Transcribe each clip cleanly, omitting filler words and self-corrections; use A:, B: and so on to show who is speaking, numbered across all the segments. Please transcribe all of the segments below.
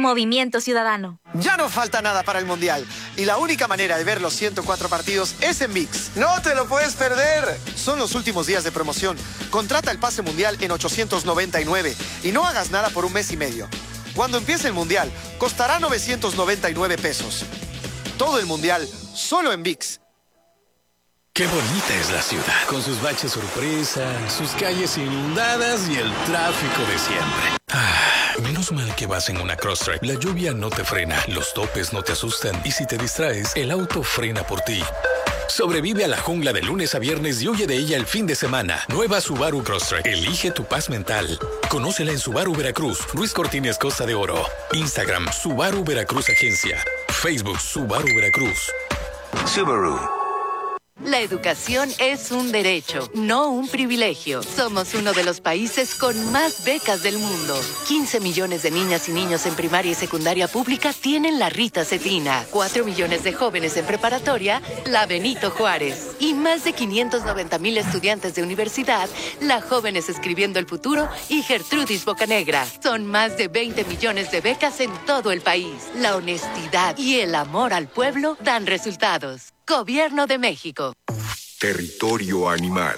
A: Movimiento Ciudadano.
B: Ya no falta nada para el Mundial. Y la única manera de ver los 104 partidos es en ViX. ¡No te lo puedes perder! Son los últimos días de promoción. Contrata el pase mundial en 899 y no hagas nada por un mes y medio. Cuando empiece el Mundial, costará 999 pesos. Todo el Mundial, solo en ViX.
C: Qué bonita es la ciudad, con sus baches sorpresa, sus calles inundadas y el tráfico de siempre. Menos mal que vas en una Crosstrek. La lluvia no te frena, los topes no te asustan y si te distraes, el auto frena por ti. Sobrevive a la jungla de lunes a viernes y huye de ella el fin de semana. Nueva Subaru Crosstrek. Elige tu paz mental. Conócela en Subaru Veracruz, Ruiz Cortines Costa de Oro. Instagram, Subaru Veracruz Agencia. Facebook, Subaru Veracruz.
D: Subaru.
E: La educación es un derecho, no un privilegio. Somos uno de los países con más becas del mundo. 15 millones de niñas y niños en primaria y secundaria pública tienen la Rita Cetina. 4 millones de jóvenes en preparatoria, la Benito Juárez. Y más de 590,000 estudiantes de universidad, la Jóvenes Escribiendo el Futuro y Gertrudis Bocanegra. Son más de 20 millones de becas en todo el país. La honestidad y el amor al pueblo dan resultados. Gobierno de México.
F: Territorio animal.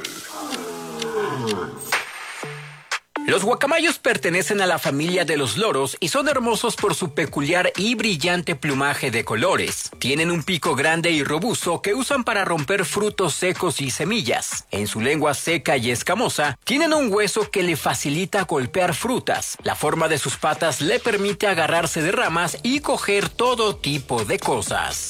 G: Los guacamayos pertenecen a la familia de los loros y son hermosos por su peculiar y brillante plumaje de colores. Tienen un pico grande y robusto que usan para romper frutos secos y semillas. En su lengua seca y escamosa, tienen un hueso que le facilita golpear frutas. La forma de sus patas le permite agarrarse de ramas y coger todo tipo de cosas.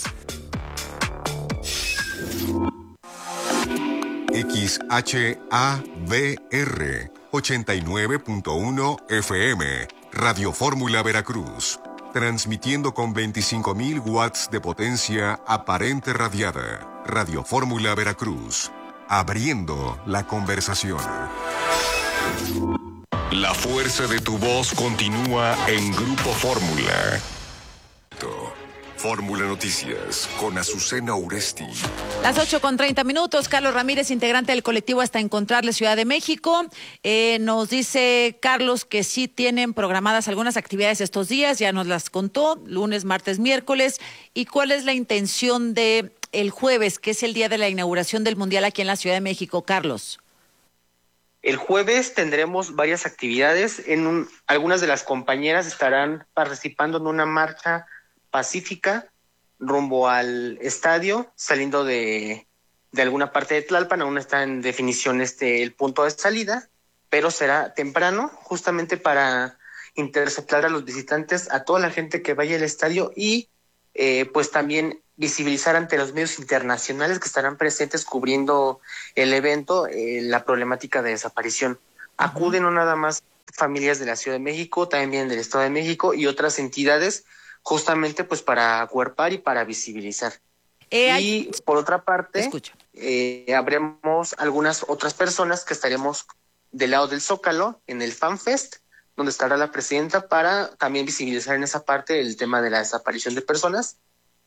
F: XHABR 89.1 FM, Radio Fórmula Veracruz, transmitiendo con 25,000 watts de potencia aparente radiada. Radio Fórmula Veracruz, abriendo la conversación. La fuerza de tu voz continúa en Grupo Fórmula. Fórmula Noticias con Azucena Uresti.
H: Las 8:30. Carlos Ramírez, integrante del colectivo Hasta Encontrarle Ciudad de México. Nos dice Carlos que sí tienen programadas algunas actividades estos días, ya nos las contó, lunes, martes, miércoles. ¿Y cuál es la intención de el jueves, que es el día de la inauguración del Mundial aquí en la Ciudad de México, Carlos?
I: El jueves tendremos varias actividades. Algunas de las compañeras estarán participando en una marcha pacífica rumbo al estadio, saliendo de alguna parte de Tlalpan. Aún está en definición el punto de salida, pero será temprano, justamente para interceptar a los visitantes, a toda la gente que vaya al estadio y pues también visibilizar ante los medios internacionales que estarán presentes cubriendo el evento la problemática de desaparición. Acuden no nada más familias de la Ciudad de México, también del Estado de México y otras entidades, justamente pues para acuerpar y para visibilizar. Y por otra parte, habremos algunas otras personas que estaremos del lado del Zócalo en el FanFest, donde estará la presidenta para también visibilizar en esa parte el tema de la desaparición de personas.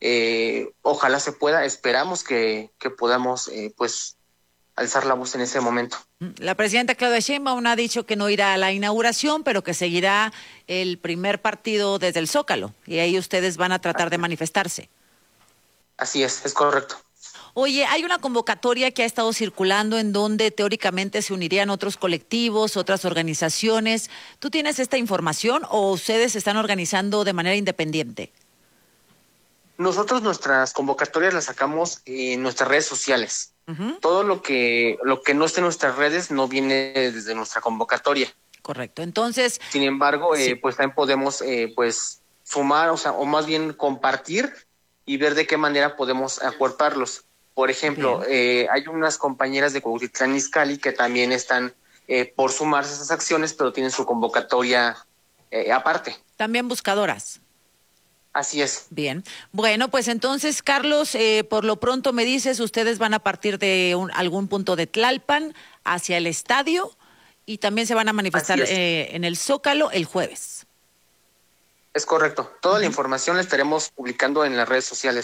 I: Ojalá se pueda, esperamos que podamos pues alzar la voz en ese momento.
H: La presidenta Claudia Sheinbaum ha dicho que no irá a la inauguración, pero que seguirá el primer partido desde el Zócalo, y ahí ustedes van a tratar de manifestarse.
I: Así es correcto.
H: Oye, hay una convocatoria que ha estado circulando en donde teóricamente se unirían otros colectivos, otras organizaciones. ¿Tú tienes esta información o ustedes se están organizando de manera independiente?
I: Nosotros nuestras convocatorias las sacamos en nuestras redes sociales. Todo lo que no esté en nuestras redes no viene desde nuestra convocatoria.
H: Correcto. Entonces,
I: sin embargo,
H: sí,
I: pues también podemos pues sumar, o más bien compartir y ver de qué manera podemos acuerparlos. Por ejemplo, hay unas compañeras de Cuautitlán Izcalli que también están por sumarse a esas acciones, pero tienen su convocatoria aparte.
H: También buscadoras.
I: Así es.
H: Bien. Bueno, pues entonces, Carlos, por lo pronto me dices, ustedes van a partir de algún punto de Tlalpan hacia el estadio y también se van a manifestar en el Zócalo el jueves.
I: Es correcto. Toda la información la estaremos publicando en las redes sociales.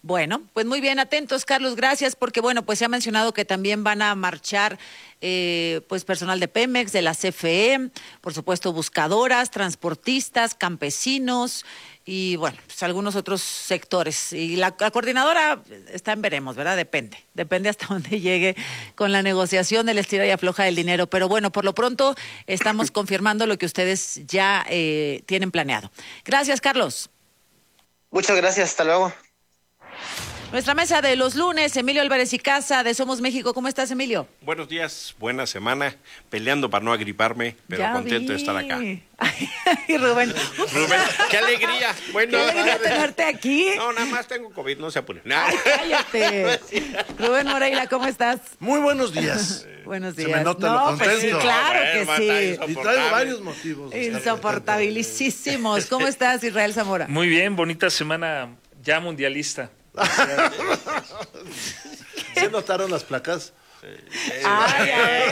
H: Bueno, pues muy bien, atentos, Carlos, gracias, porque bueno, pues se ha mencionado que también van a marchar pues personal de Pemex, de la CFE, por supuesto buscadoras, transportistas, campesinos y bueno, pues algunos otros sectores. Y la coordinadora está en veremos, ¿verdad? Depende hasta dónde llegue con la negociación del estira y afloja del dinero. Pero bueno, por lo pronto estamos confirmando lo que ustedes ya tienen planeado. Gracias, Carlos.
I: Muchas gracias, hasta luego.
H: Nuestra mesa de los lunes, Emilio Álvarez y Casa de Somos México. ¿Cómo estás, Emilio?
A: Buenos días, buena semana, peleando para no agriparme, pero
H: ya
A: contento de estar acá.
H: Ay, Rubén,
A: qué alegría. Bueno,
H: qué alegría tenerte aquí.
A: No, nada más tengo COVID, no se apure.
H: Ay, cállate. Rubén Moreira, ¿cómo estás?
D: Muy buenos días.
H: Buenos días.
D: Se me nota lo contento.
H: Pues sí, claro que sí.
D: Y traigo varios motivos.
H: Insoportabilísimos. ¿Cómo estás, Israel Zamora?
J: Muy bien, bonita semana ya mundialista.
D: ¿Se notaron las placas?
H: Ay,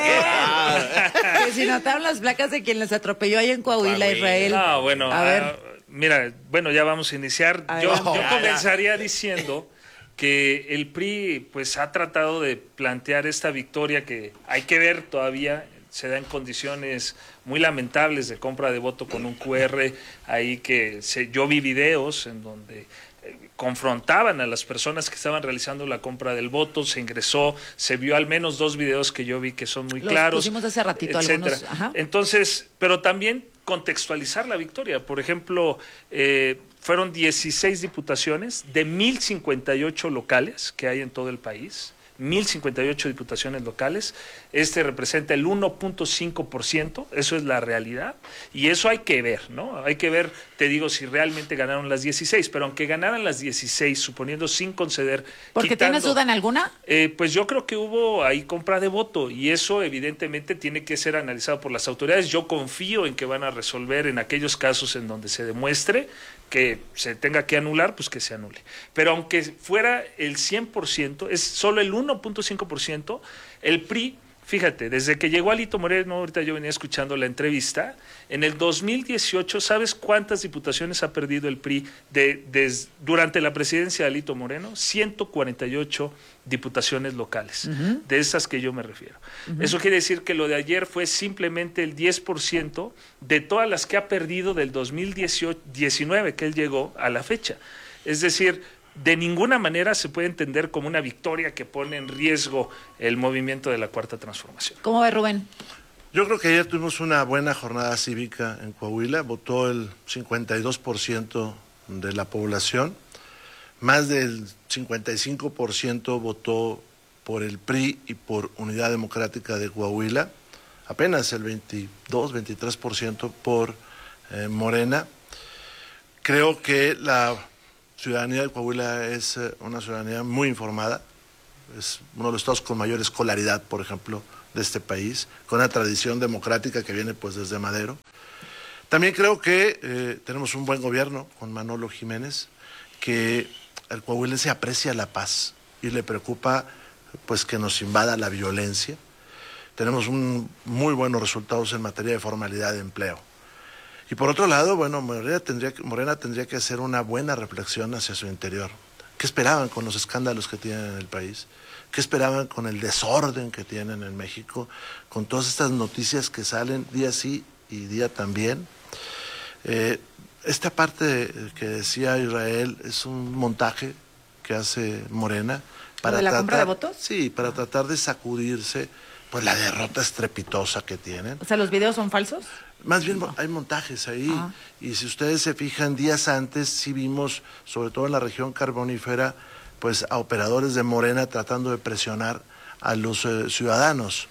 H: que si notaron las placas de quien les atropelló ahí en Coahuila, Israel.
J: No, bueno,
H: a ver.
J: Mira, bueno, ya vamos a iniciar. Yo comenzaría diciendo que el PRI pues ha tratado de plantear esta victoria que hay que ver todavía, se da en condiciones muy lamentables de compra de voto con un QR, ahí que yo vi videos en donde confrontaban a las personas que estaban realizando la compra del voto, se ingresó, se vio al menos 2 videos que yo vi que son muy claros.
H: Los pusimos hace ratito
J: etcétera.
H: algunos. Ajá.
J: Entonces, pero también contextualizar la victoria. Por ejemplo, fueron 16 diputaciones de 1,058 locales que hay en todo el país. 1,058 diputaciones locales, representa el 1.5%, eso es la realidad, y eso hay que ver, ¿no? Hay que ver, te digo, si realmente ganaron las 16, pero aunque ganaran las 16, suponiendo sin conceder...
H: ¿Porque tienes duda en alguna?
J: Pues yo creo que hubo ahí compra de voto, y eso evidentemente tiene que ser analizado por las autoridades. Yo confío en que van a resolver en aquellos casos en donde se demuestre que se tenga que anular, pues que se anule. Pero aunque fuera el 100%, es solo el 1.5%, el PRI, fíjate, desde que llegó Alito Moreno, ahorita yo venía escuchando la entrevista, en el 2018, ¿sabes cuántas diputaciones ha perdido el PRI durante la presidencia de Alito Moreno? 148 diputaciones locales, de esas que yo me refiero. Eso quiere decir que lo de ayer fue simplemente el 10% de todas las que ha perdido del 2019 que él llegó a la fecha. Es decir, de ninguna manera se puede entender como una victoria que pone en riesgo el movimiento de la Cuarta Transformación.
H: ¿Cómo ve, Rubén?
D: Yo creo que ayer tuvimos una buena jornada cívica en Coahuila, votó el 52% de la población, más del 55% votó por el PRI y por Unidad Democrática de Coahuila, apenas el 23% por Morena. Creo que la ciudadanía de Coahuila es una ciudadanía muy informada, es uno de los estados con mayor escolaridad, por ejemplo, de este país, con una tradición democrática que viene pues desde Madero. También creo que tenemos un buen gobierno con Manolo Jiménez, que el coahuilense aprecia la paz y le preocupa pues que nos invada la violencia. Tenemos muy buenos resultados en materia de formalidad de empleo. Y por otro lado, bueno, Morena tendría que hacer una buena reflexión hacia su interior. ¿Qué esperaban con los escándalos que tienen en el país? ¿Qué esperaban con el desorden que tienen en México? Con todas estas noticias que salen día sí y día también. Esta parte que decía Israel es un montaje que hace Morena para
H: ¿de la compra de votos?
D: Sí, para tratar de sacudirse pues la derrota estrepitosa que tienen.
H: O sea, ¿los videos son falsos?
D: Más bien hay montajes ahí, y si ustedes se fijan, días antes sí vimos, sobre todo en la región carbonífera, pues a operadores de Morena tratando de presionar a los ciudadanos,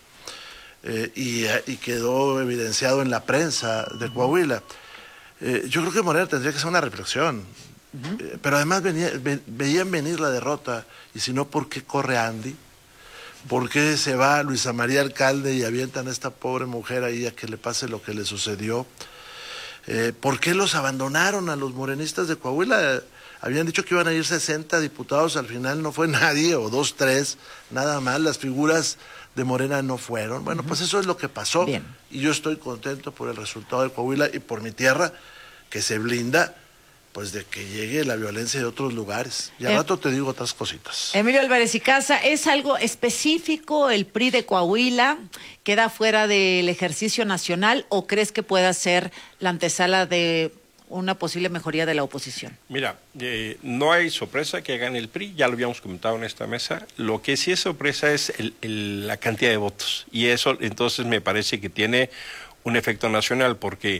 D: y quedó evidenciado en la prensa de Coahuila. Yo creo que Morena tendría que hacer una reflexión, pero además veían venir la derrota, y si no, ¿por qué corre Andy? ¿Por qué se va Luisa María Alcalde y avientan a esta pobre mujer ahí a que le pase lo que le sucedió? ¿Por qué los abandonaron a los morenistas de Coahuila? Habían dicho que iban a ir 60 diputados, al final no fue nadie, o 2, 3, nada más, las figuras de Morena no fueron. Bueno, pues eso es lo que pasó. Bien. Y yo estoy contento por el resultado de Coahuila y por mi tierra, que se blinda pues de que llegue la violencia de otros lugares. Y al rato te digo otras cositas.
H: Emilio Álvarez y Casa, ¿es algo específico el PRI de Coahuila? ¿Queda fuera del ejercicio nacional o crees que pueda ser la antesala de una posible mejoría de la oposición?
A: Mira, no hay sorpresa que gane el PRI, ya lo habíamos comentado en esta mesa. Lo que sí es sorpresa es la cantidad de votos. Y eso entonces me parece que tiene un efecto nacional, porque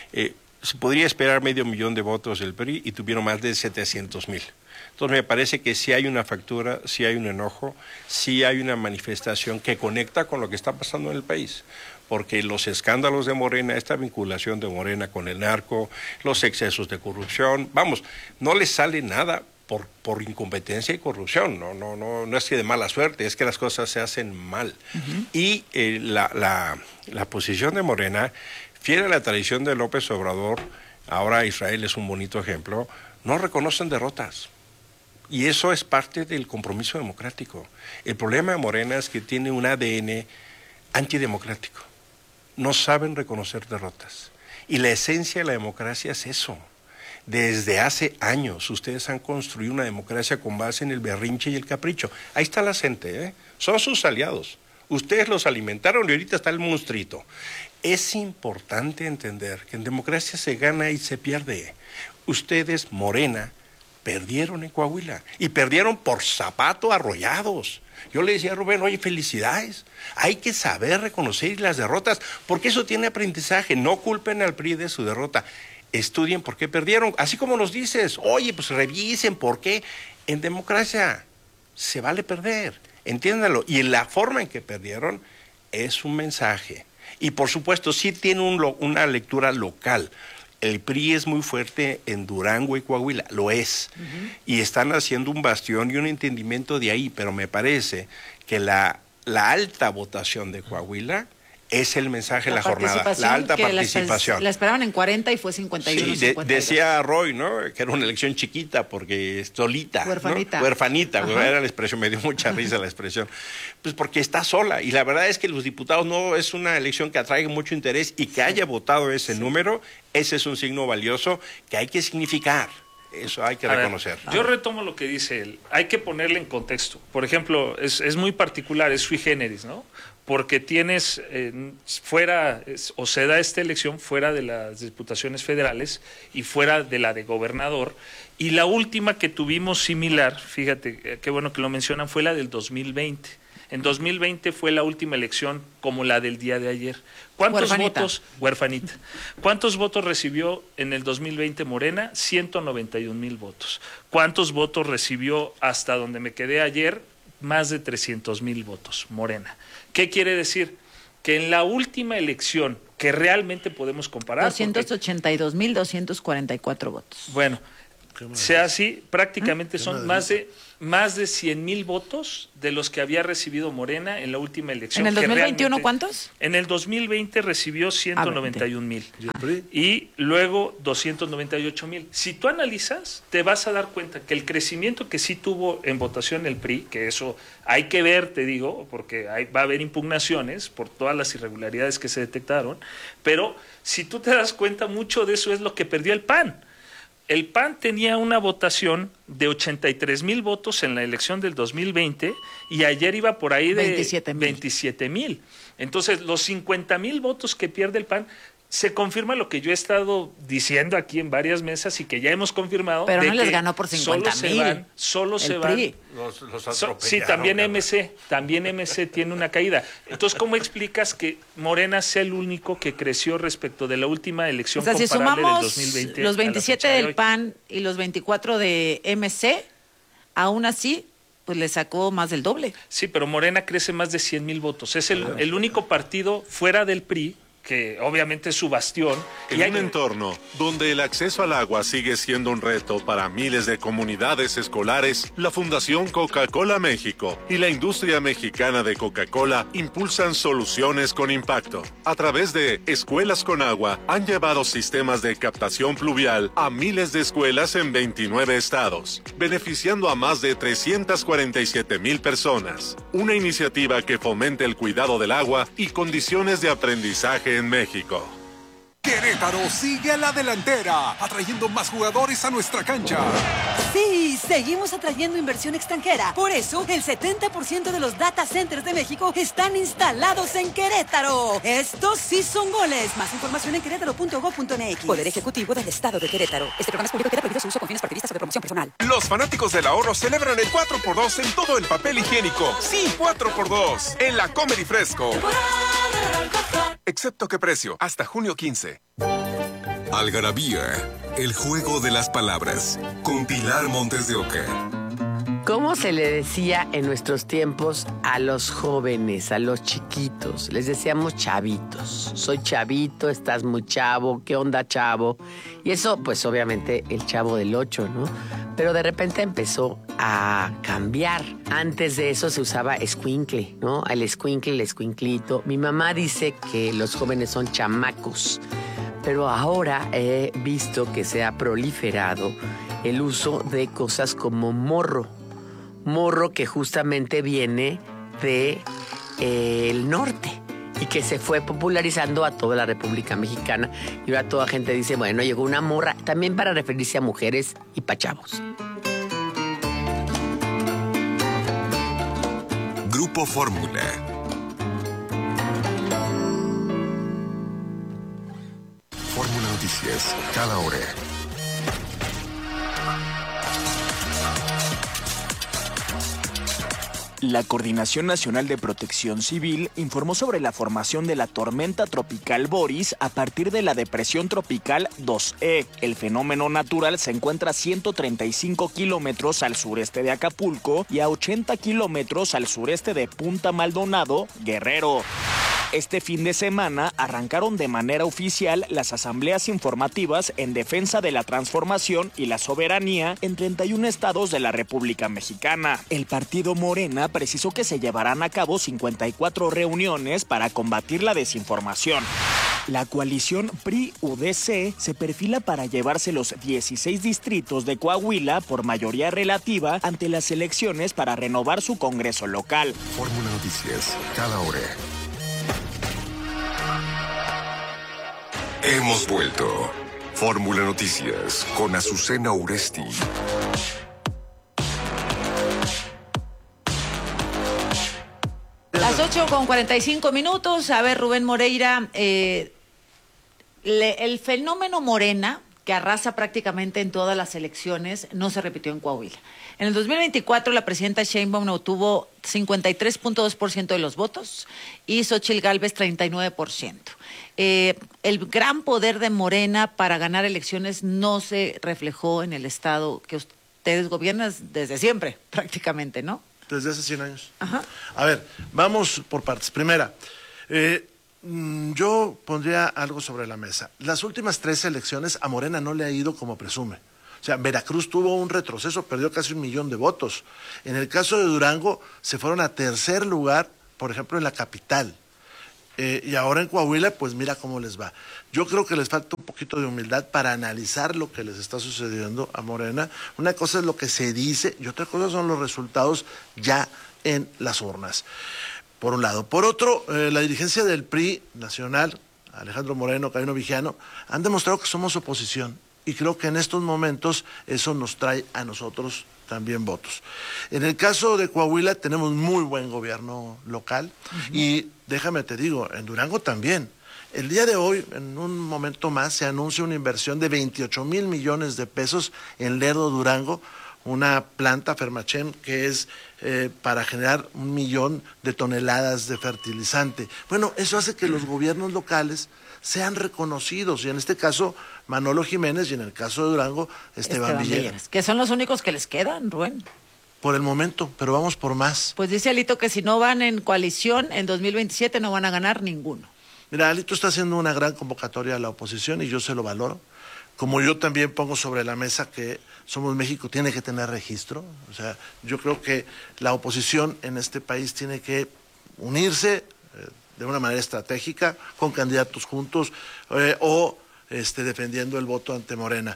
A: se podría esperar 500,000 de votos del PRI y tuvieron más de 700,000. Entonces me parece que sí hay una factura, sí hay un enojo, sí hay una manifestación que conecta con lo que está pasando en el país. Porque los escándalos de Morena, esta vinculación de Morena con el narco, los excesos de corrupción, vamos, no les sale nada por incompetencia y corrupción, no es que de mala suerte, es que las cosas se hacen mal. Y la posición de Morena, fiel a la tradición de López Obrador, ahora Israel es un bonito ejemplo, no reconocen derrotas. Y eso es parte del compromiso democrático. El problema de Morena es que tiene un ADN antidemocrático. No saben reconocer derrotas. Y la esencia de la democracia es eso. Desde hace años ustedes han construido una democracia con base en el berrinche y el capricho. Ahí está la gente, ¿eh? Son sus aliados. Ustedes los alimentaron y ahorita está el monstruito. Es importante entender que en democracia se gana y se pierde. Ustedes, Morena, perdieron en Coahuila y perdieron por zapato arrollados. Yo le decía a Rubén, oye, felicidades, hay que saber reconocer las derrotas, porque eso tiene aprendizaje. No culpen al PRI de su derrota, estudien por qué perdieron, así como nos dices, oye, pues revisen por qué. En democracia se vale perder, entiéndanlo, y en la forma en que perdieron es un mensaje. Y por supuesto, sí tiene una lectura local. El PRI es muy fuerte en Durango y Coahuila, lo es. Y están haciendo un bastión y un entendimiento de ahí, pero me parece que la alta votación de Coahuila es el mensaje de la jornada, la alta participación.
H: La esperaban en 40 y fue 51.
A: Sí, decía Roy, ¿no? Que era una elección chiquita porque es solita.
H: Huerfanita.
A: ¿No? Huerfanita, era la expresión, me dio mucha risa la expresión. Pues porque está sola. Y la verdad es que los diputados no es una elección que atraiga mucho interés y que haya votado ese número, ese es un signo valioso que hay que significar. Eso hay que reconocer.
J: Yo retomo lo que dice él. Hay que ponerle en contexto. Por ejemplo, es muy particular, es sui generis, ¿no? Porque tienes o se da esta elección fuera de las diputaciones federales y fuera de la de gobernador. Y la última que tuvimos similar, fíjate, qué bueno que lo mencionan, fue la del 2020. En 2020 fue la última elección como la del día de ayer. Huerfanita. ¿Cuántos votos recibió en el 2020 Morena? 191,000 votos. ¿Cuántos votos recibió hasta donde me quedé ayer? Más de 300,000 votos, Morena. ¿Qué quiere decir? Que en la última elección que realmente podemos comparar...
H: 282,244 votos.
J: Bueno, sea así, prácticamente son más de 100,000 votos de los que había recibido Morena en la última elección.
H: ¿En el 2021 cuántos?
J: En el 2020 recibió 191,000 y luego 298,000. Si tú analizas, te vas a dar cuenta que el crecimiento que sí tuvo en votación el PRI, que eso hay que ver, te digo, porque va a haber impugnaciones por todas las irregularidades que se detectaron, pero si tú te das cuenta, mucho de eso es lo que perdió el PAN. El PAN tenía una votación de 83,000 votos en la elección del 2020 y ayer iba por ahí de 27,000. Entonces, los 50,000 votos que pierde el PAN, se confirma lo que yo he estado diciendo aquí en varias mesas y que ya hemos confirmado.
H: Pero no les ganó por 50,000.
J: Solo se van.
A: Los atropellaron.
J: Sí, también MC tiene una caída. Entonces, ¿cómo explicas que Morena sea el único que creció respecto de la última elección comparable
H: si sumamos
J: del 2020?
H: Los 27 del PAN y los 24 de MC, aún así, pues le sacó más del doble.
J: Sí, pero Morena crece más de 100,000 votos. Es el único partido fuera del PRI que obviamente es su bastión.
K: En un entorno donde el acceso al agua sigue siendo un reto para miles de comunidades escolares, la Fundación Coca-Cola México y la industria mexicana de Coca-Cola impulsan soluciones con impacto. A través de Escuelas con Agua, han llevado sistemas de captación pluvial a miles de escuelas en 29 estados, beneficiando a más de 347,000 personas. Una iniciativa que fomenta el cuidado del agua y condiciones de aprendizaje en México.
L: Querétaro sigue a la delantera, atrayendo más jugadores a nuestra cancha.
M: Sí, seguimos atrayendo inversión extranjera. Por eso, el 70% de los data centers de México están instalados en Querétaro. Estos sí son goles. Más información en querétaro.gov.mx. Poder Ejecutivo del Estado de Querétaro. Este programa es público y queda prohibido su uso con fines partidistas o de promoción personal.
N: Los fanáticos del ahorro celebran el 4x2 en todo el papel higiénico. Sí, 4x2 en la Comer y Fresco. Excepto qué precio, hasta junio 15.
F: Algarabía, el juego de las palabras, con Pilar Montes de Oca.
O: ¿Cómo se le decía en nuestros tiempos a los jóvenes, a los chiquitos? Les decíamos chavitos. Soy chavito, estás muy chavo, ¿qué onda, chavo? Y eso, pues obviamente, el Chavo del 8, ¿no? Pero de repente empezó a cambiar. Antes de eso se usaba escuincle, ¿no? El escuincle, el escuinclito. Mi mamá dice que los jóvenes son chamacos. Pero ahora he visto que se ha proliferado el uso de cosas como morro. Morro que justamente viene de el norte y que se fue popularizando a toda la República Mexicana. Y ahora toda gente dice, bueno, llegó una morra, también para referirse a mujeres y pa' chavos.
F: Grupo Fórmula. Fórmula Noticias, cada hora.
P: La Coordinación Nacional de Protección Civil informó sobre la formación de la tormenta tropical Boris a partir de la depresión tropical 2E. El fenómeno natural se encuentra a 135 kilómetros al sureste de Acapulco y a 80 kilómetros al sureste de Punta Maldonado, Guerrero. Este fin de semana arrancaron de manera oficial las asambleas informativas en defensa de la transformación y la soberanía en 31 estados de la República Mexicana. El partido Morena precisó que se llevarán a cabo 54 reuniones para combatir la desinformación. La coalición PRI-UDC se perfila para llevarse los 16 distritos de Coahuila por mayoría relativa ante las elecciones para renovar su Congreso local.
F: Fórmula Noticias, cada hora. Hemos vuelto. Fórmula Noticias con Azucena Uresti.
H: Las 8:45. A ver, Rubén Moreira, el fenómeno Morena, que arrasa prácticamente en todas las elecciones, no se repitió en Coahuila. En el 2024, la presidenta Sheinbaum obtuvo 53.2% de los votos y Xóchitl Gálvez 39%. El gran poder de Morena para ganar elecciones no se reflejó en el estado que ustedes gobiernan desde siempre, prácticamente, ¿no?
D: Desde hace 100 años.
H: Ajá.
D: A ver, vamos por partes. Primera, yo pondría algo sobre la mesa. Las últimas 3 elecciones a Morena no le ha ido como presume. O sea, Veracruz tuvo un retroceso, perdió casi 1 millón de votos. En el caso de Durango, se fueron a tercer lugar, por ejemplo, en la capital. Y ahora en Coahuila, pues mira cómo les va. Yo creo que les falta un poquito de humildad para analizar lo que les está sucediendo a Morena. Una cosa es lo que se dice y otra cosa son los resultados ya en las urnas. Por un lado. Por otro, la dirigencia del PRI nacional, Alejandro Moreno, Gabino Vigiano, han demostrado que somos oposición. Y creo que en estos momentos eso nos trae a nosotros también votos. En el caso de Coahuila tenemos muy buen gobierno local y déjame te digo, en Durango también. El día de hoy, en un momento más, se anuncia una inversión de 28,000 millones de pesos en Lerdo, Durango, una planta Fermachem que es para generar 1 millón de toneladas de fertilizante. Bueno, eso hace que los gobiernos locales sean reconocidos, y en este caso Manolo Jiménez y en el caso de Durango Esteban Villegas.
H: Que son los únicos que les quedan, Rubén.
D: Por el momento, pero vamos por más.
H: Pues dice Alito que si no van en coalición en 2027 no van a ganar ninguno.
D: Mira, Alito está haciendo una gran convocatoria a la oposición y yo se lo valoro. Como yo también pongo sobre la mesa que Somos México tiene que tener registro. O sea, yo creo que la oposición en este país tiene que unirse de una manera estratégica, con candidatos juntos o defendiendo el voto ante Morena.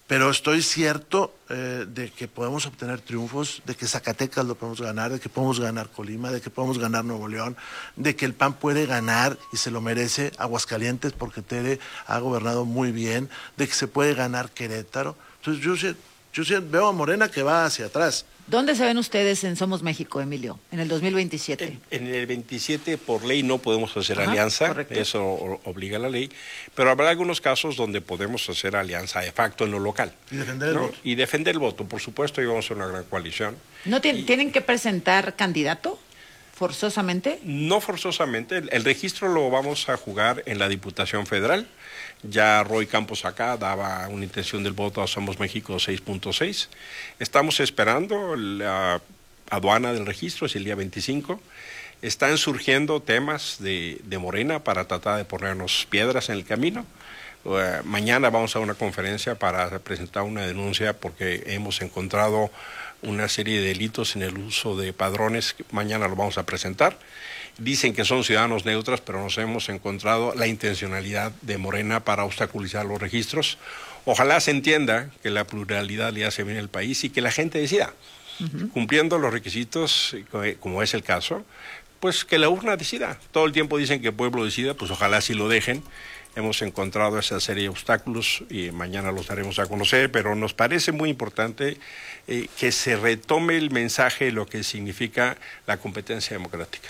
D: Pero estoy cierto de que podemos obtener triunfos, de que Zacatecas lo podemos ganar, de que podemos ganar Colima, de que podemos ganar Nuevo León, de que el PAN puede ganar y se lo merece Aguascalientes porque Tere ha gobernado muy bien, de que se puede ganar Querétaro. Entonces yo veo a Morena que va hacia atrás.
H: ¿Dónde se ven ustedes en Somos México, Emilio, en el 2027?
A: En el 27, por ley, no podemos hacer
H: Ajá,
A: alianza,
H: correcto.
A: eso obliga la ley, pero habrá algunos casos donde podemos hacer alianza de facto en lo local.
D: Y defender el voto.
A: Y defender el voto, por supuesto, y vamos a una gran coalición.
H: ¿No tienen que presentar candidato forzosamente?
A: No forzosamente, el registro lo vamos a jugar en la Diputación Federal. Ya Roy Campos acá daba una intención del voto a Somos México 6.6. Estamos esperando la aduana del registro, es el día 25. Están surgiendo temas de Morena para tratar de ponernos piedras en el camino. Mañana vamos a una conferencia para presentar una denuncia porque hemos encontrado una serie de delitos en el uso de padrones. Mañana lo vamos a presentar. Dicen que son ciudadanos neutros, pero nos hemos encontrado la intencionalidad de Morena para obstaculizar los registros. Ojalá se entienda que la pluralidad le hace bien al país y que la gente decida, cumpliendo los requisitos, como es el caso, pues que la urna decida. Todo el tiempo dicen que el pueblo decida, pues ojalá sí lo dejen. Hemos encontrado esa serie de obstáculos y mañana los daremos a conocer, pero nos parece muy importante que se retome el mensaje de lo que significa la competencia democrática.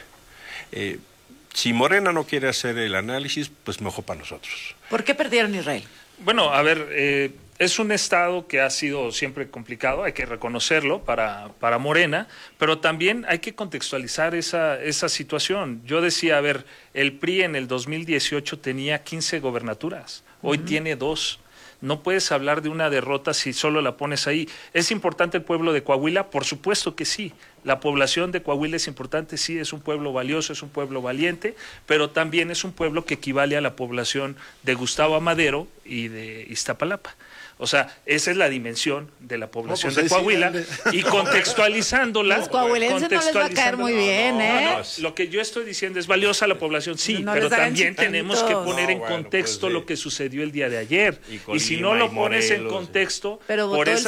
A: Si Morena no quiere hacer el análisis, pues mejor para nosotros.
H: ¿Por qué perdieron Israel?
J: Bueno, a ver, es un estado que ha sido siempre complicado, hay que reconocerlo para Morena, pero también hay que contextualizar esa situación. Yo decía, a ver, el PRI en el 2018 tenía 15 gobernaturas, hoy tiene 2. No puedes hablar de una derrota si solo la pones ahí. ¿Es importante el pueblo de Coahuila? Por supuesto que sí. La población de Coahuila es importante, sí, es un pueblo valioso, es un pueblo valiente, pero también es un pueblo que equivale a la población de Gustavo Amadero y de Iztapalapa. O sea, esa es la dimensión de la población de Coahuila, y contextualizándola.
H: Los coahuilenses no les va a caer muy bien, ¿eh?
J: No, lo que yo estoy diciendo es valiosa la población, sí,
H: no
J: pero
H: les hagan
J: también
H: chiquitos.
J: tenemos que poner en contexto lo que sucedió el día de ayer. Y si no lo pones en contexto,
H: pero
J: por
H: votó el
J: esa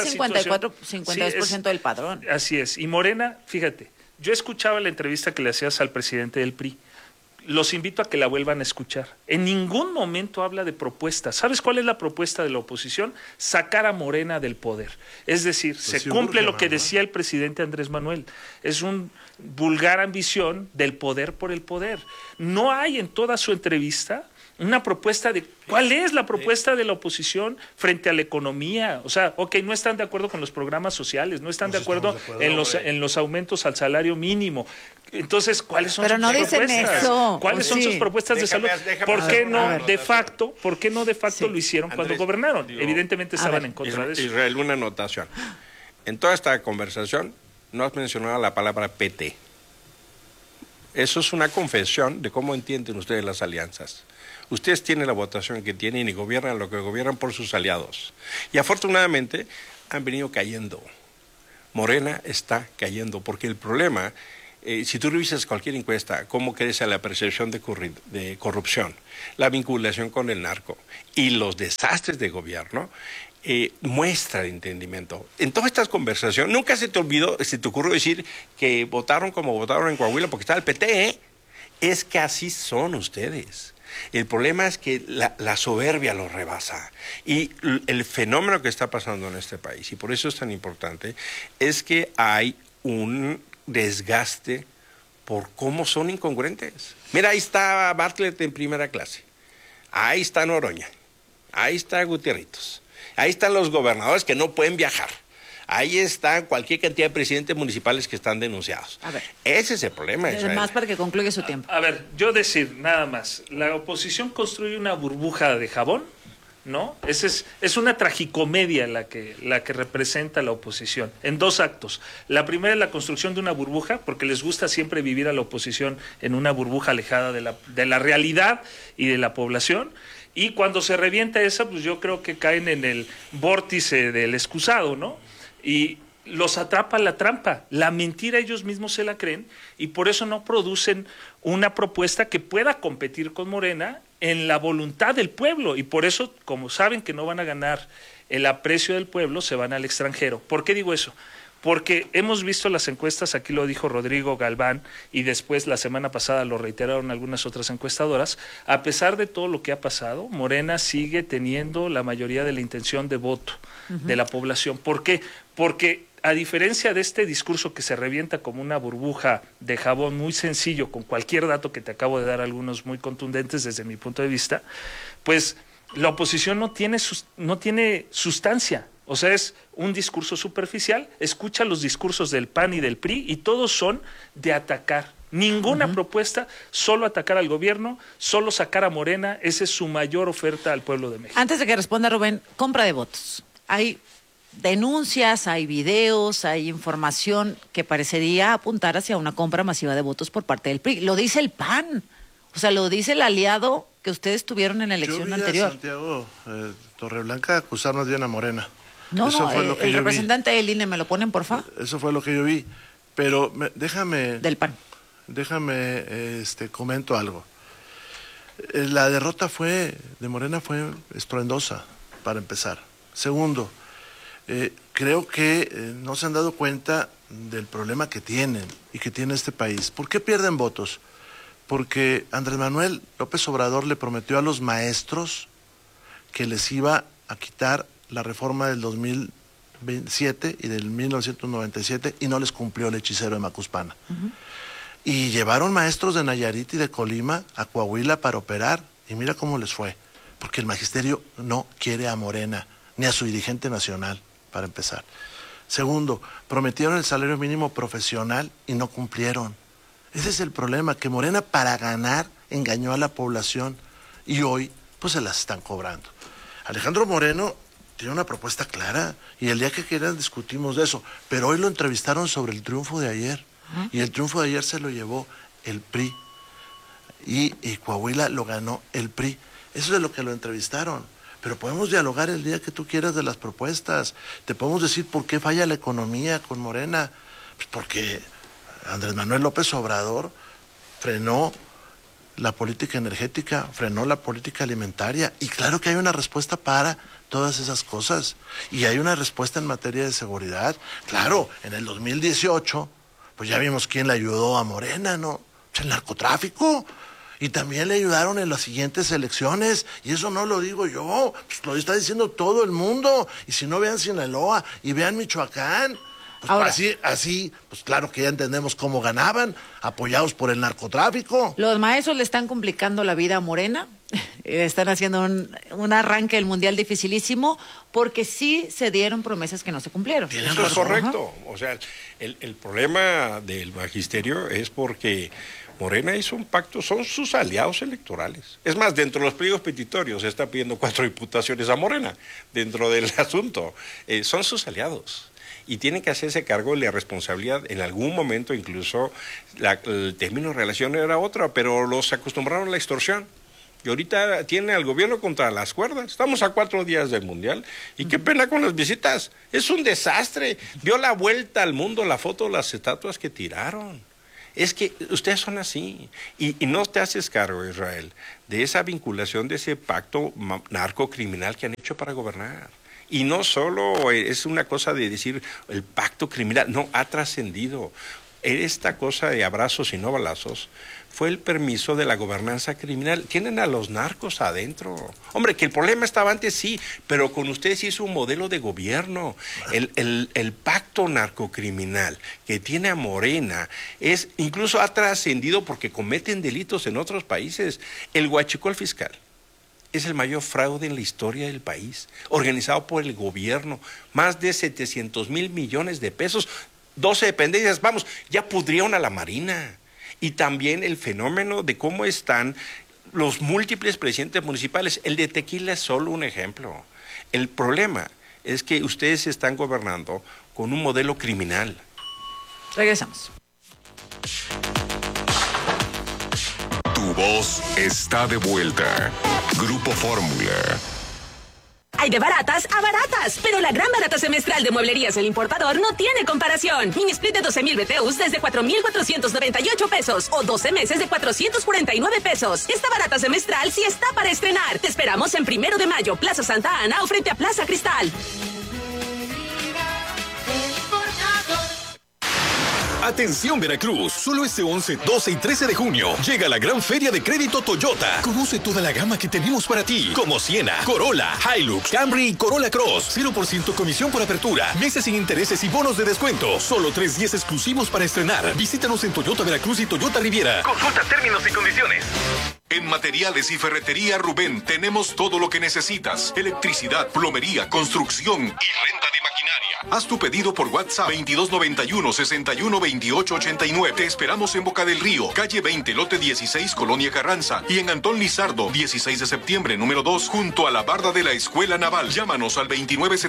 H: 52% del padrón.
J: Así es. Y Morena, fíjate, yo escuchaba la entrevista que le hacías al presidente del PRI. Los invito a que la vuelvan a escuchar. En ningún momento habla de propuestas. ¿Sabes cuál es la propuesta de la oposición? Sacar a Morena del poder. Es decir, se cumple lo que decía el presidente Andrés Manuel. Es un vulgar ambición del poder por el poder. No hay en toda su entrevista una propuesta de cuál es la propuesta de la oposición frente a la economía. O sea, no están de acuerdo con los programas sociales, no están de acuerdo en los aumentos al salario mínimo. Entonces, ¿cuáles son sus propuestas?
H: Dicen eso.
J: ¿Cuáles son sus propuestas de salud? ¿Por qué no de facto lo hicieron cuando gobernaron? Evidentemente estaban en contra de eso.
A: Israel, una anotación. En toda esta conversación no has mencionado la palabra PT. Eso es una confesión de cómo entienden ustedes las alianzas. Ustedes tienen la votación que tienen y gobiernan lo que gobiernan por sus aliados. Y afortunadamente han venido cayendo. Morena está cayendo, porque el problema, si tú revisas cualquier encuesta, cómo crece la percepción de corrupción, la vinculación con el narco y los desastres de gobierno, muestra el entendimiento. En todas estas conversaciones, nunca se te ocurrió decir que votaron como votaron en Coahuila porque estaba el PT, ¿eh? Es que así son ustedes. El problema es que la soberbia los rebasa. Y el fenómeno que está pasando en este país, y por eso es tan importante, es que hay un desgaste por cómo son incongruentes. Mira, ahí está Bartlett en primera clase. Ahí está Noroña. Ahí está Gutierritos. Ahí están los gobernadores que no pueden viajar. Ahí está cualquier cantidad de presidentes municipales que están denunciados.
H: A ver.
A: Ese es el problema.
H: Además, para que concluya su tiempo.
J: A ver, yo decir nada más, la oposición construye una burbuja de jabón, ¿no? Es una tragicomedia la que representa la oposición, en 2 actos. La primera es la construcción de una burbuja, porque les gusta siempre vivir a la oposición en una burbuja alejada de la realidad y de la población. Y cuando se revienta esa, pues yo creo que caen en el vórtice del excusado, ¿no? Y los atrapa la trampa, la mentira ellos mismos se la creen y por eso no producen una propuesta que pueda competir con Morena en la voluntad del pueblo y por eso, como saben que no van a ganar el aprecio del pueblo se van al extranjero. ¿Por qué digo eso? Porque hemos visto las encuestas, aquí lo dijo Rodrigo Galván y después la semana pasada lo reiteraron algunas otras encuestadoras, a pesar de todo lo que ha pasado, Morena sigue teniendo la mayoría de la intención de voto de la población. ¿Por qué? Porque a diferencia de este discurso que se revienta como una burbuja de jabón muy sencillo, con cualquier dato que te acabo de dar, algunos muy contundentes desde mi punto de vista, pues la oposición no tiene sustancia. O sea, es un discurso superficial. Escucha los discursos del PAN y del PRI y todos son de atacar. Ninguna propuesta, solo atacar al gobierno, solo sacar a Morena. Esa es su mayor oferta al pueblo de México.
H: Antes de que responda Rubén, compra de votos. Hay denuncias, hay videos, hay información que parecería apuntar hacia una compra masiva de votos por parte del PRI. Lo dice el PAN. O sea, lo dice el aliado que ustedes tuvieron en la elección anterior.
D: Santiago Torreblanca acusarnos bien a Morena.
H: No,
D: eso fue lo que
H: el
D: yo
H: representante del INE, ¿me lo ponen, por favor?
D: Eso fue lo que yo vi. Pero déjame...
H: Del PAN.
D: Déjame, comento algo. La derrota de Morena fue estruendosa, para empezar. Segundo, creo que no se han dado cuenta del problema que tienen y que tiene este país. ¿Por qué pierden votos? Porque Andrés Manuel López Obrador le prometió a los maestros que les iba a quitar la reforma del 2007 y del 1997 y no les cumplió el hechicero de Macuspana. Y llevaron maestros de Nayarit y de Colima a Coahuila para operar y mira cómo les fue, porque el magisterio no quiere a Morena ni a su dirigente nacional, para empezar. Segundo, prometieron el salario mínimo profesional y no cumplieron. Ese es el problema, que Morena para ganar engañó a la población y hoy pues se las están cobrando. Alejandro Moreno tiene una propuesta clara y el día que quieran discutimos de eso, pero hoy lo entrevistaron sobre el triunfo de ayer y el triunfo de ayer se lo llevó el PRI y Coahuila lo ganó el PRI. Eso es de lo que lo entrevistaron, pero podemos dialogar el día que tú quieras de las propuestas. Te podemos decir por qué falla la economía con Morena, pues porque Andrés Manuel López Obrador frenó la política energética, frenó la política alimentaria y claro que hay una respuesta para todas esas cosas y hay una respuesta en materia de seguridad. Claro, en el 2018 pues ya vimos quién le ayudó a Morena, ¿no? El narcotráfico. Y también le ayudaron en las siguientes elecciones y eso no lo digo yo, pues lo está diciendo todo el mundo. Y si no, vean Sinaloa y vean Michoacán. Pues ahora, así, pues claro que ya entendemos cómo ganaban, apoyados por el narcotráfico.
H: Los maestros le están complicando la vida a Morena, están haciendo un arranque del mundial dificilísimo, porque sí se dieron promesas que no se cumplieron.
A: Eso es correcto. O sea, el problema del magisterio es porque Morena hizo un pacto, son sus aliados electorales. Es más, dentro de los pliegos petitorios se está pidiendo 4 diputaciones a Morena, dentro del asunto. Son sus aliados. Y tienen que hacerse cargo de la responsabilidad. En algún momento incluso el término de relación era otro, pero los acostumbraron a la extorsión. Y ahorita tiene al gobierno contra las cuerdas. Estamos a 4 días del Mundial. Y qué pena con las visitas. Es un desastre. Dio la vuelta al mundo la foto de las estatuas que tiraron. Es que ustedes son así. Y no te haces cargo, Israel, de esa vinculación, de ese pacto narcocriminal que han hecho para gobernar. Y no solo es una cosa de decir el pacto criminal, no, ha trascendido. Esta cosa de abrazos y no balazos fue el permiso de la gobernanza criminal. Tienen a los narcos adentro. Hombre, que el problema estaba antes, sí, pero con ustedes hizo un modelo de gobierno. El pacto narcocriminal que tiene a Morena incluso ha trascendido porque cometen delitos en otros países. El huachicol fiscal es el mayor fraude en la historia del país, organizado por el gobierno, más de 700,000 millones de pesos, 12 dependencias, vamos, ya pudrieron a la Marina. Y también el fenómeno de cómo están los múltiples presidentes municipales. El de Tequila es solo un ejemplo. El problema es que ustedes están gobernando con un modelo criminal.
H: Regresamos.
F: Tu voz está de vuelta. Grupo Fórmula.
Q: Hay de baratas a baratas, pero la gran barata semestral de Mueblerías El Importador no tiene comparación. Mini split de 12,000 BTUs desde 4,498 pesos o 12 meses de 449 pesos. Esta barata semestral sí está para estrenar. Te esperamos en 1 de mayo, Plaza Santa Ana o frente a Plaza Cristal.
R: Atención Veracruz, solo este 11, 12 y 13 de junio llega la gran feria de crédito Toyota. Conoce toda la gama que tenemos para ti, como Siena, Corolla, Hilux, Camry y Corolla Cross. 0% comisión por apertura, meses sin intereses y bonos de descuento. Solo 3 días exclusivos para estrenar. Visítanos en Toyota Veracruz y Toyota Riviera. Consulta términos y condiciones.
F: En Materiales y Ferretería Rubén tenemos todo lo que necesitas. Electricidad, plomería, construcción y renta de maquinaria. Haz tu pedido por WhatsApp 2291-612889. Te esperamos en Boca del Río, calle 20, lote 16, Colonia Carranza. Y en Antón Lizardo, 16 de septiembre, número 2, junto a la barda de la Escuela Naval. Llámanos al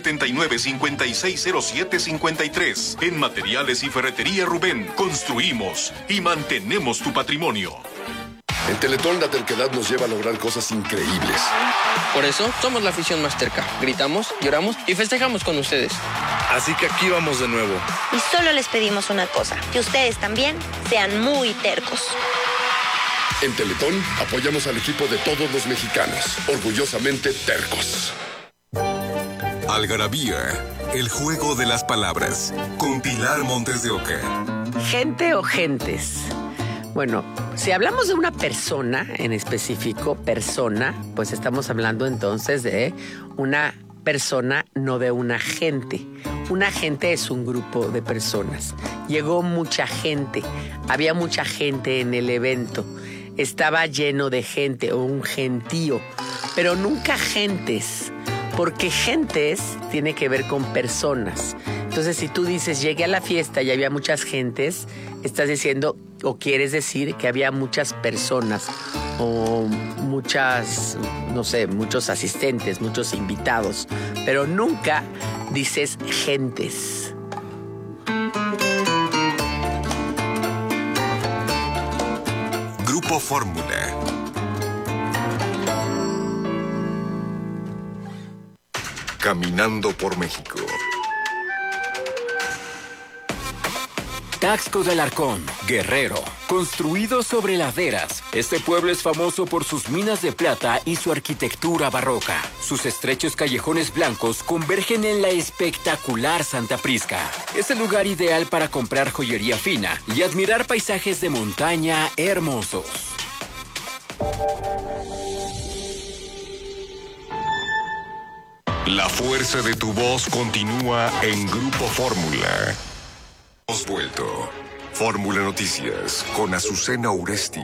F: 2979-560753. En Materiales y Ferretería Rubén, construimos y mantenemos tu patrimonio.
S: En Teletón la terquedad nos lleva a lograr cosas increíbles.
T: Por eso somos la afición más terca. Gritamos, lloramos y festejamos con ustedes.
U: Así que aquí vamos de nuevo.
V: Y solo les pedimos una cosa, que ustedes también sean muy tercos.
S: En Teletón apoyamos al equipo de todos los mexicanos, orgullosamente tercos.
F: Algarabía, el juego de las palabras, con Pilar Montes de Oca.
O: ¿Gente o gentes? Bueno, si hablamos de una persona en específico, persona, pues estamos hablando entonces de una persona, no de una gente. Una gente es un grupo de personas. Llegó mucha gente, había mucha gente en el evento. Estaba lleno de gente o un gentío, pero nunca gentes, porque gentes tiene que ver con personas. Entonces, si tú dices, llegué a la fiesta y había muchas gentes, estás diciendo o quieres decir que había muchas personas o muchas, no sé, muchos asistentes, muchos invitados, pero nunca dices gentes.
F: Grupo Fórmula. Caminando por México.
G: Taxco de Alarcón, Guerrero, construido sobre laderas. Este pueblo es famoso por sus minas de plata y su arquitectura barroca. Sus estrechos callejones blancos convergen en la espectacular Santa Prisca. Es el lugar ideal para comprar joyería fina y admirar paisajes de montaña hermosos.
F: La fuerza de tu voz continúa en Grupo Fórmula. Hemos vuelto. Fórmula Noticias con Azucena Uresti.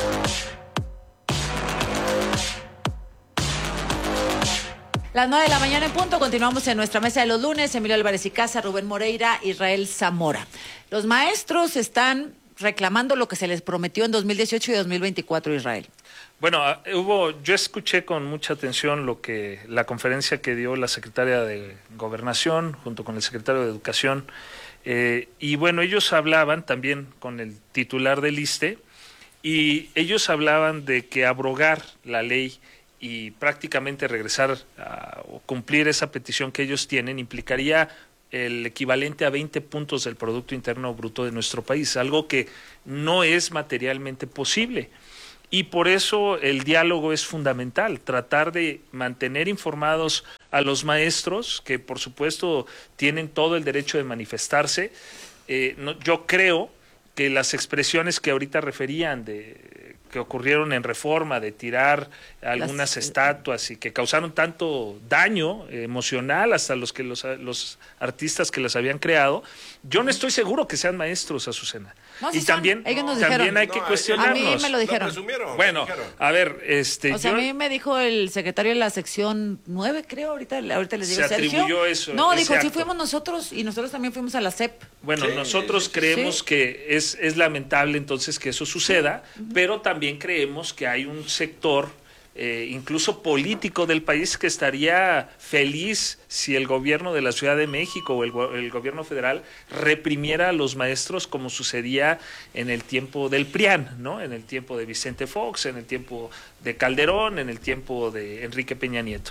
H: Las 9 de la mañana en punto, continuamos en nuestra mesa de los lunes. Emilio Álvarez y Casa, Rubén Moreira, Israel Zamora. Los maestros están reclamando lo que se les prometió en 2018 y 2024, Israel.
J: Bueno, yo escuché con mucha atención la conferencia que dio la secretaria de Gobernación junto con el secretario de Educación. Y bueno, ellos hablaban también con el titular del ISSSTE y ellos hablaban de que abrogar la ley y prácticamente regresar o cumplir esa petición que ellos tienen implicaría el equivalente a 20 puntos del Producto Interno Bruto de nuestro país, algo que no es materialmente posible. Y por eso el diálogo es fundamental, tratar de mantener informados a los maestros, que por supuesto tienen todo el derecho de manifestarse. Yo creo que las expresiones que ahorita referían que ocurrieron en Reforma, de tirar algunas estatuas y que causaron tanto daño emocional hasta los artistas que las habían creado, yo no estoy seguro que sean maestros, Azucena.
H: No,
J: y también hay que cuestionarnos.
H: A mí me lo dijeron.
J: Bueno, a ver,
H: a mí me dijo el secretario de la sección 9, creo, ahorita les digo,
J: se atribuyó eso.
H: No, dijo, sí fuimos nosotros y nosotros también fuimos a la SEP.
J: Bueno, nosotros creemos que es lamentable entonces que eso suceda, pero también creemos que hay un sector incluso político del país que estaría feliz si el gobierno de la Ciudad de México o el gobierno federal reprimiera a los maestros como sucedía en el tiempo del PRIAN, ¿no? En el tiempo de Vicente Fox, en el tiempo de Calderón, en el tiempo de Enrique Peña Nieto.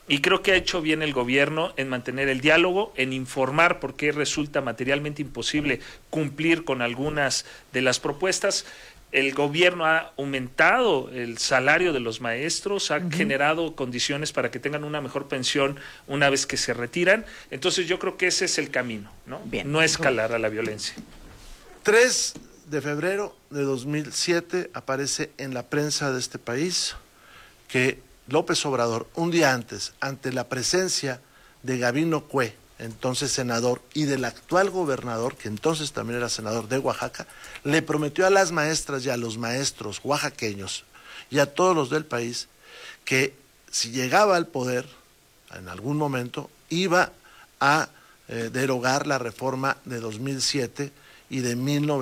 J: Y creo que ha hecho bien el gobierno en mantener el diálogo, en informar por qué resulta materialmente imposible cumplir con algunas de las propuestas. El gobierno ha aumentado el salario de los maestros, ha generado condiciones para que tengan una mejor pensión una vez que se retiran. Entonces yo creo que ese es el camino, ¿no?
H: Bien.
J: No escalar a la violencia.
D: 3 de febrero de 2007 aparece en la prensa de este país que López Obrador, un día antes, ante la presencia de Gabino Cue, entonces senador, y del actual gobernador, que entonces también era senador de Oaxaca, le prometió a las maestras y a los maestros oaxaqueños y a todos los del país que si llegaba al poder en algún momento iba a derogar la reforma de 2007 y de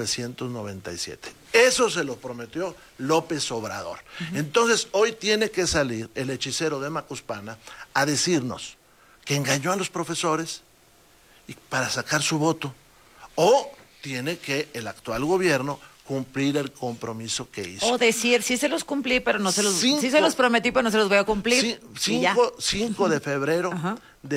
D: 1997. Eso se lo prometió López Obrador. Entonces hoy tiene que salir el hechicero de Macuspana a decirnos que engañó a los profesores y para sacar su voto, o tiene que el actual gobierno cumplir el compromiso que hizo.
H: O decir, sí se los cumplí, pero no se los... sí se los prometí, pero no se los voy a cumplir.
D: 5 de febrero de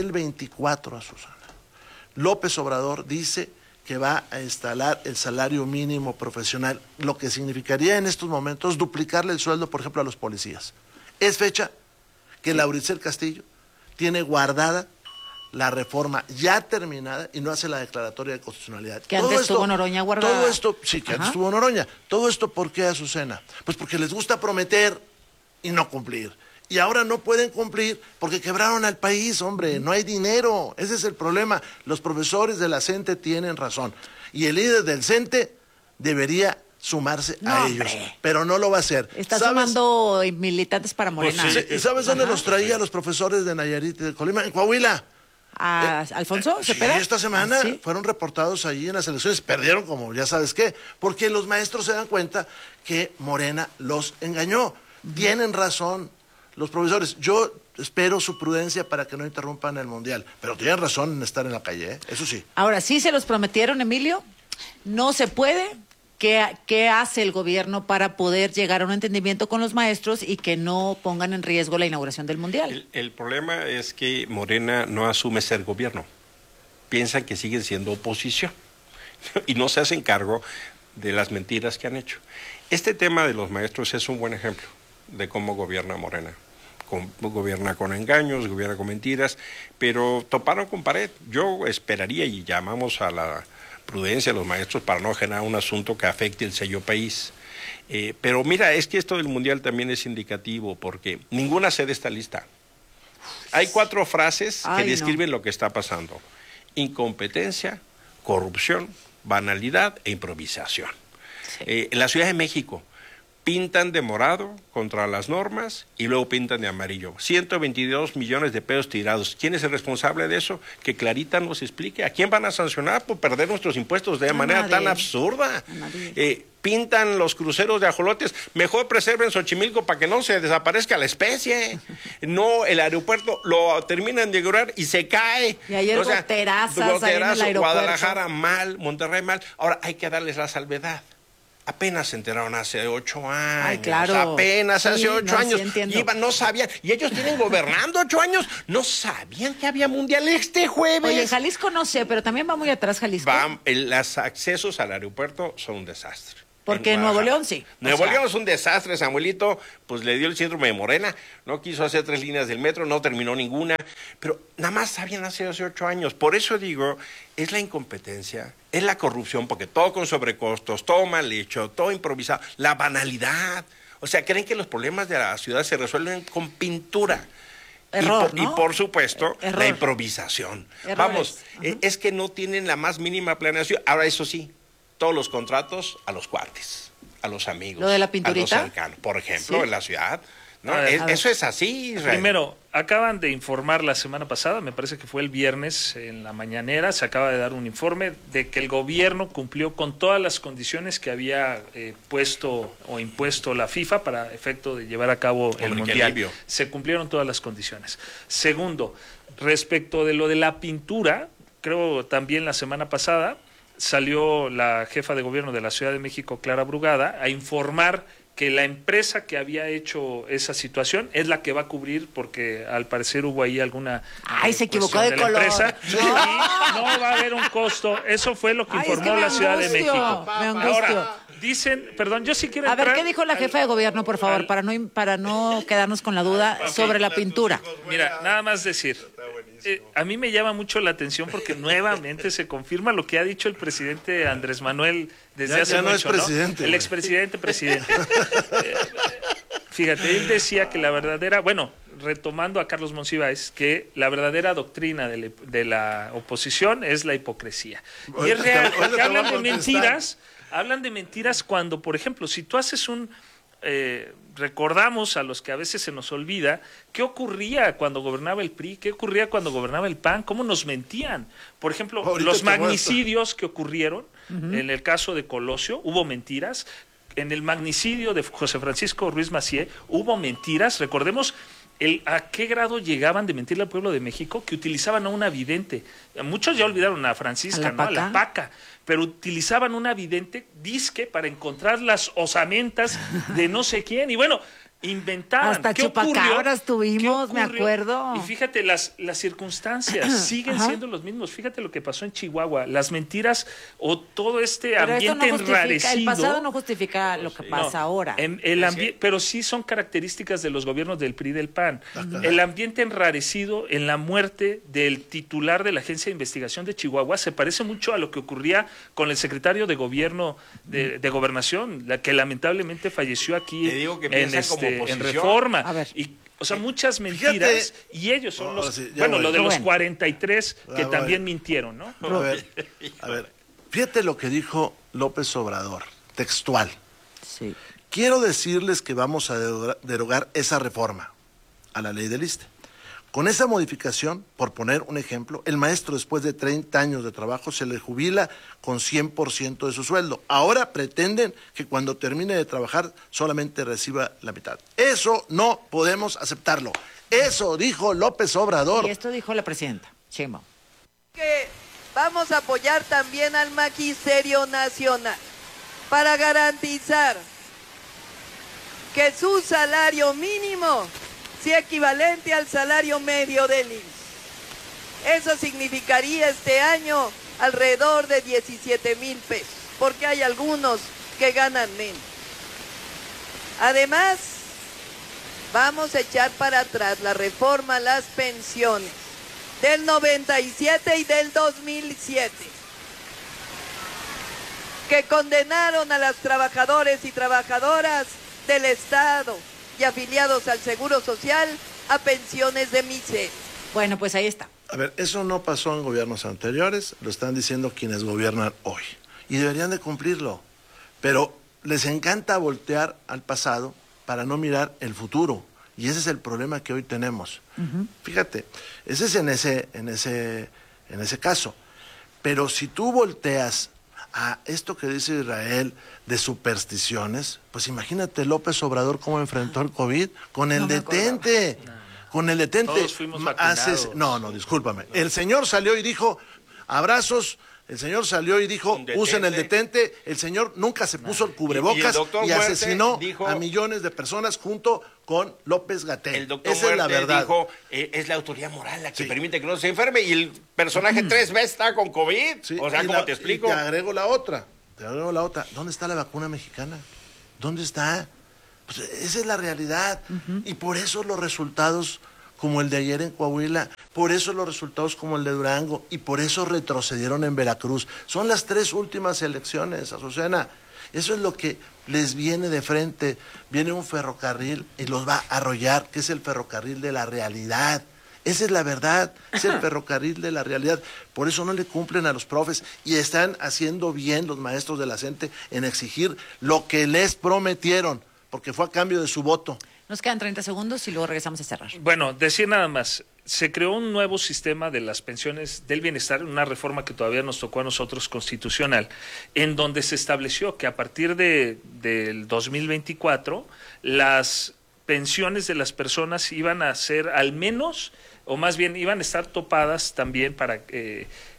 D: 2024, Susana. López Obrador dice que va a instalar el salario mínimo profesional, lo que significaría en estos momentos duplicarle el sueldo, por ejemplo, a los policías. Es fecha que Lauricel Castillo tiene guardada la reforma ya terminada y no hace la declaratoria de constitucionalidad.
H: Que antes estuvo Noroña guardada.
D: Todo esto, sí, que antes estuvo Noroña. Todo esto, ¿por qué, Azucena? Pues porque les gusta prometer y no cumplir. Y ahora no pueden cumplir porque quebraron al país, hombre, no hay dinero. Ese es el problema. Los profesores de la CENTE tienen razón. Y el líder del CENTE debería sumarse a ellos, pero no lo va a hacer.
H: Está sumando militantes para Morena.
D: Pues sí. ¿Sabes dónde los traía los profesores de Nayarit y de Colima? En Coahuila.
H: ¿A Alfonso Cepeda?
D: Sí, esta semana fueron reportados allí en las elecciones, perdieron como ya sabes qué, porque los maestros se dan cuenta que Morena los engañó. Tienen razón los profesores. Yo espero su prudencia para que no interrumpan el Mundial, pero tienen razón en estar en la calle, ¿eh? Eso sí.
H: Ahora, sí se los prometieron, Emilio, no se puede. ¿Qué hace el gobierno para poder llegar a un entendimiento con los maestros y que no pongan en riesgo la inauguración del Mundial?
A: El problema es que Morena no asume ser gobierno. Piensan que siguen siendo oposición y no se hacen cargo de las mentiras que han hecho. Este tema de los maestros es un buen ejemplo de cómo gobierna Morena. Gobierna con engaños, gobierna con mentiras, pero toparon con pared. Yo esperaría, y llamamos a la prudencia a los maestros para no generar un asunto que afecte el sello país. Pero mira, es que esto del Mundial también es indicativo porque ninguna sede está lista. Hay 4 frases que describen lo que está pasando: incompetencia, corrupción, banalidad e improvisación. En la Ciudad de México pintan de morado contra las normas y luego pintan de amarillo. 122 millones de pesos tirados. ¿Quién es el responsable de eso? Que Clarita nos explique. ¿A quién van a sancionar por perder nuestros impuestos de manera tan absurda? Pintan los cruceros de ajolotes. Mejor preserven Xochimilco para que no se desaparezca la especie. No, el aeropuerto lo terminan de inaugurar y se cae.
H: Y ayer goterazas ahí en el aeropuerto.
A: Guadalajara mal, Monterrey mal. Ahora hay que darles la salvedad. Apenas se enteraron hace 8 años.
H: Ay, claro.
A: Apenas hace 8 años.
H: Sí,
A: no sabían. Y ellos tienen gobernando 8 años. No sabían que había Mundial este jueves.
H: Oye, Jalisco no sé, pero también va muy atrás Jalisco.
A: Los accesos al aeropuerto son un desastre.
H: Porque en Nuevo León sí.
A: Nuevo León es un desastre. Samuelito, pues le dio el síndrome de Morena. No quiso hacer 3 líneas del metro, no terminó ninguna. Pero nada más sabían hace 8 años. Por eso digo, es la incompetencia, es la corrupción, porque todo con sobrecostos, todo mal hecho, todo improvisado. La banalidad. O sea, creen que los problemas de la ciudad se resuelven con pintura.
H: Error,
A: y por supuesto, la improvisación. Vamos, es que no tienen la más mínima planeación. Ahora, eso sí, todos los contratos a los cuates, a los amigos,
H: ¿lo de la pinturita?
A: A los cercanos, por ejemplo, en la ciudad. ¿No? Eso es así, Israel.
J: Primero, acaban de informar la semana pasada, me parece que fue el viernes en la mañanera, se acaba de dar un informe de que el gobierno cumplió con todas las condiciones que había puesto o impuesto la FIFA para efecto de llevar a cabo el Mundial. Se cumplieron todas las condiciones. Segundo, respecto de lo de la pintura, creo también la semana pasada salió la jefa de gobierno de la Ciudad de México, Clara Brugada, a informar que la empresa que había hecho esa situación es la que va a cubrir, porque al parecer hubo ahí alguna
H: se equivocó de color.
J: Empresa, y no va a haber un costo. Eso fue lo que informó la Ciudad de México.
H: Me angustio.
J: Ahora, dicen, perdón, yo sí quiero
H: A
J: entrar.
H: ver, ¿qué dijo la jefa de gobierno, por favor, para no quedarnos con la duda sobre la pintura?
J: Mira, nada más decir, a mí me llama mucho la atención porque nuevamente se confirma lo que ha dicho el presidente Andrés Manuel desde hace
D: ya no
J: mucho,
D: es presidente,
J: El expresidente, fíjate, él decía que la verdadera, retomando a Carlos Monsiváis, que la verdadera doctrina de la oposición es la hipocresía. Y es real, porque hablan de mentiras cuando, por ejemplo, si tú haces recordamos a los que a veces se nos olvida qué ocurría cuando gobernaba el PRI, qué ocurría cuando gobernaba el PAN, cómo nos mentían. Por ejemplo, los magnicidios que ocurrieron, en el caso de Colosio, hubo mentiras. En el magnicidio de José Francisco Ruiz Massieu hubo mentiras. Recordemos a qué grado llegaban de mentirle al pueblo de México, que utilizaban a una vidente. Muchos ya olvidaron a Francisca, a la Paca, pero utilizaban una vidente disque para encontrar las osamentas de no sé quién. Y bueno, inventaban.
H: Hasta chupacabras tuvimos, me acuerdo.
J: Y fíjate, las circunstancias siguen siendo los mismos. Fíjate lo que pasó en Chihuahua. Las mentiras o todo este ambiente enrarecido.
H: El pasado no justifica lo que pasa ahora.
J: Pero sí son características de los gobiernos del PRI y del PAN. El ambiente enrarecido en la muerte del titular de la Agencia de Investigación de Chihuahua se parece mucho a lo que ocurría con el secretario de Gobierno de Gobernación, la que lamentablemente falleció aquí en Reforma. O sea, muchas mentiras. Y ellos son lo de los 43 que también mintieron, ¿no?
D: A ver, fíjate lo que dijo López Obrador, textual.
H: Sí.
D: Quiero decirles que vamos a derogar esa reforma a la ley del ISSSTE. Con esa modificación, por poner un ejemplo, el maestro después de 30 años de trabajo se le jubila con 100% de su sueldo. Ahora pretenden que cuando termine de trabajar solamente reciba la mitad. Eso no podemos aceptarlo. Eso dijo López Obrador.
H: Y esto dijo la presidenta Sheinbaum.
B: Que vamos a apoyar también al Magisterio Nacional para garantizar que su salario mínimo sea equivalente al salario medio del IMSS. Eso significaría este año alrededor de 17,000 pesos, porque hay algunos que ganan menos. Además, vamos a echar para atrás la reforma a las pensiones del 97 y del 2007, que condenaron a los trabajadores y trabajadoras del Estado y afiliados al Seguro Social a pensiones de miseria.
H: Bueno, pues ahí está.
D: A ver, eso no pasó en gobiernos anteriores, lo están diciendo quienes gobiernan hoy. Y deberían de cumplirlo. Pero les encanta voltear al pasado para no mirar el futuro. Y ese es el problema que hoy tenemos. Fíjate, ese es en ese caso. Pero si tú volteas a esto que dice Israel de supersticiones, pues imagínate López Obrador cómo enfrentó el COVID con el detente. Con el detente.
J: Todos fuimos vacunados.
D: No, discúlpame. El señor salió y dijo, abrazos. El señor salió y dijo, usen el detente. El señor nunca se puso el cubrebocas y asesinó a millones de personas junto con López-Gatell.
C: El doctor
D: Esa es la verdad.
C: dijo, es la autoridad moral la que permite que no se enferme, y el personaje 3B está con COVID.
D: Sí,
C: o sea, ¿cómo te explico?
D: Y te agrego la otra. ¿Dónde está la vacuna mexicana? ¿Dónde está? Pues esa es la realidad. Y por eso los resultados como el de ayer en Coahuila, por eso los resultados como el de Durango, y por eso retrocedieron en Veracruz. Son las 3 últimas elecciones, Azucena. Eso es lo que les viene de frente. Viene un ferrocarril y los va a arrollar, que es el ferrocarril de la realidad. Esa es la verdad, es el ferrocarril de la realidad. Por eso no le cumplen a los profes, y están haciendo bien los maestros de la CENTE en exigir lo que les prometieron, porque fue a cambio de su voto.
H: Nos quedan 30 segundos y luego regresamos a cerrar.
J: Bueno, decir nada más. Se creó un nuevo sistema de las pensiones del bienestar, una reforma que todavía nos tocó a nosotros constitucional, en donde se estableció que a partir del 2024 las pensiones de las personas iban a ser al menos, o más bien iban a estar topadas también para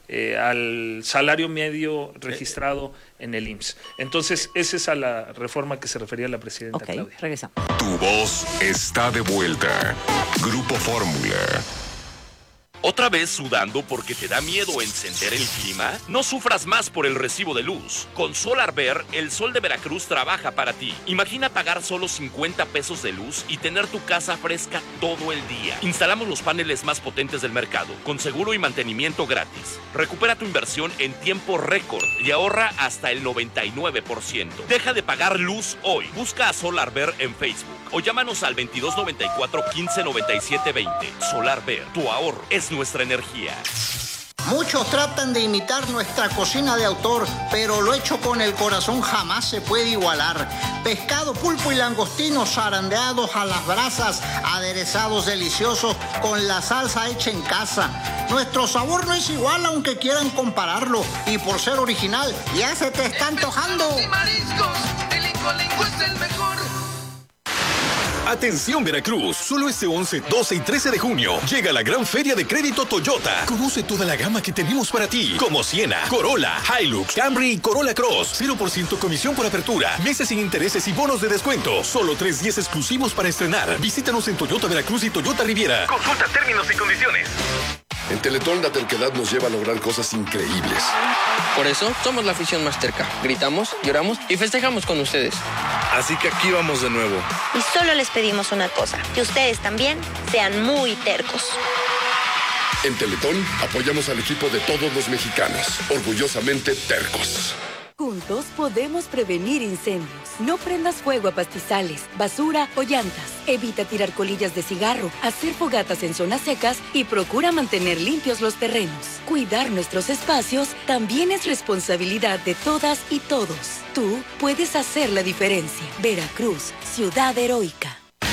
J: al salario medio registrado en el IMSS. Entonces, esa es a la reforma que se refería la presidenta Claudia.
H: Regresamos.
F: Tu voz está de vuelta. Grupo Fórmula.
E: ¿Otra vez sudando porque te da miedo encender el clima? No sufras más por el recibo de luz. Con SolarVer, el sol de Veracruz trabaja para ti. Imagina pagar solo 50 pesos de luz y tener tu casa fresca todo el día. Instalamos los paneles más potentes del mercado, con seguro y mantenimiento gratis. Recupera tu inversión en tiempo récord y ahorra hasta el 99%. Deja de pagar luz hoy. Busca a SolarVer en Facebook o llámanos al 2294 1597 20. SolarVer, tu ahorro es nuestra energía.
I: Muchos tratan de imitar nuestra cocina de autor, pero lo hecho con el corazón jamás se puede igualar. Pescado, pulpo y langostinos zarandeados a las brasas, aderezados deliciosos con la salsa hecha en casa. Nuestro sabor no es igual aunque quieran compararlo, y por ser original ya se te está antojando.
W: Y mariscos, el Incolinco es el mejor.
R: Atención Veracruz, solo este 11, 12 y 13 de junio llega la gran feria de crédito Toyota. Conoce toda la gama que tenemos para ti, como Siena, Corolla, Hilux, Camry y Corolla Cross. 0% comisión por apertura, meses sin intereses y bonos de descuento. Solo 3 días exclusivos para estrenar. Visítanos en Toyota Veracruz y Toyota Riviera. Consulta términos y condiciones.
S: En Teletón la terquedad nos lleva a lograr cosas increíbles.
T: Por eso somos la afición más terca. Gritamos, lloramos y festejamos con ustedes.
U: Así que aquí vamos de nuevo.
V: Y solo les pedimos una cosa, que ustedes también sean muy tercos.
S: En Teletón apoyamos al equipo de todos los mexicanos, orgullosamente tercos.
M: Juntos podemos prevenir incendios. No prendas fuego a pastizales, basura o llantas. Evita tirar colillas de cigarro, hacer fogatas en zonas secas y procura mantener limpios los terrenos. Cuidar nuestros espacios también es responsabilidad de todas y todos. Tú puedes hacer la diferencia. Veracruz, ciudad heroica.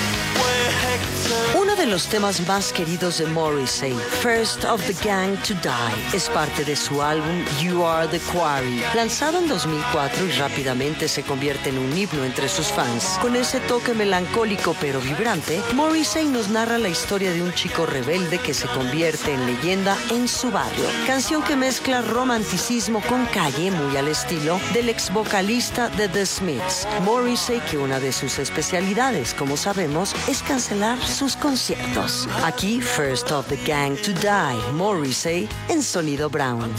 X: Uno de los temas más queridos de Morrissey, First of the Gang to Die, es parte de su álbum You Are the Quarry, lanzado en 2004 y rápidamente se convierte en un himno entre sus fans. Con ese toque melancólico pero vibrante, Morrissey nos narra la historia de un chico rebelde que se convierte en leyenda en su barrio. Canción que mezcla romanticismo con calle, muy al estilo del ex vocalista de The Smiths. Morrissey, que una de sus especialidades, como sabemos, es cancelar sus conciertos. Aquí, First of the Gang to Die, Morrissey en Sonido Brown.